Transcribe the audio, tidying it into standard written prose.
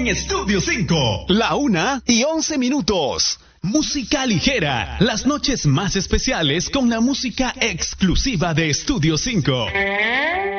en Estudio 5. La 1:11. Música ligera. Las noches más especiales con la música exclusiva de Estudio 5.